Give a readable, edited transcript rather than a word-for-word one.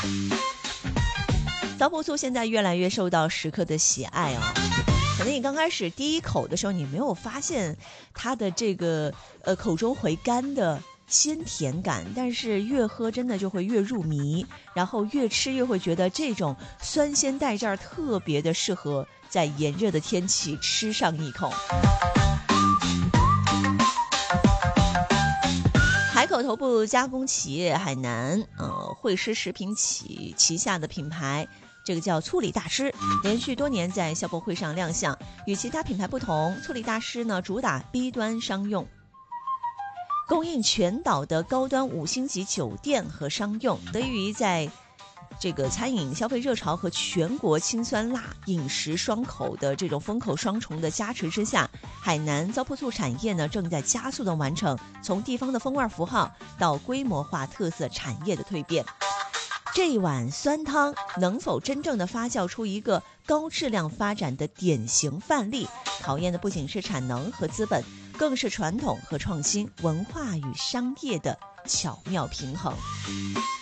糟粕醋现在越来越受到食客的喜爱哦。可能你刚开始第一口的时候，你没有发现它的这个口中回甘的鲜甜感，但是越喝真的就会越入迷，然后越吃越会觉得这种酸鲜带劲儿特别的适合在炎热的天气吃上一口。海口头部加工企业海南惠施食品旗下的品牌，这个叫醋里大师，连续多年在消博会上亮相。与其他品牌不同，醋里大师呢主打 B 端商用，供应全岛的高端5星级酒店和商用。得益于在这个餐饮消费热潮和全国清酸辣饮食双口的这种风口双重的加持之下，海南糟粕醋产业呢正在加速的完成从地方的风味符号到规模化特色产业的蜕变。这一碗酸汤能否真正的发酵出一个高质量发展的典型范例，考验的不仅是产能和资本，更是传统和创新、文化与商业的巧妙平衡。